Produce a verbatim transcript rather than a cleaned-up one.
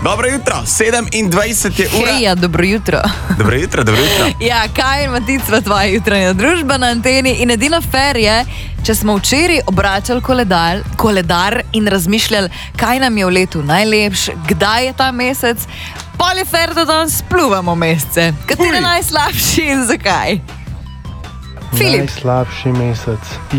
Dobro jutro, sedemindvajset je ura. Hej, ja, dobro jutro. Dobro jutro, dobro jutro. Ja, kaj in Matic v tvoja jutranja družba na anteni in edino fer je, če smo včeraj obračali koledar, koledar in razmišljali, kaj nam je v letu najlepš, kdaj je ta mesec, pol je fer, da danes pluvamo mesece. Kateri je najslabši in zakaj? Filip. Najslabši mesec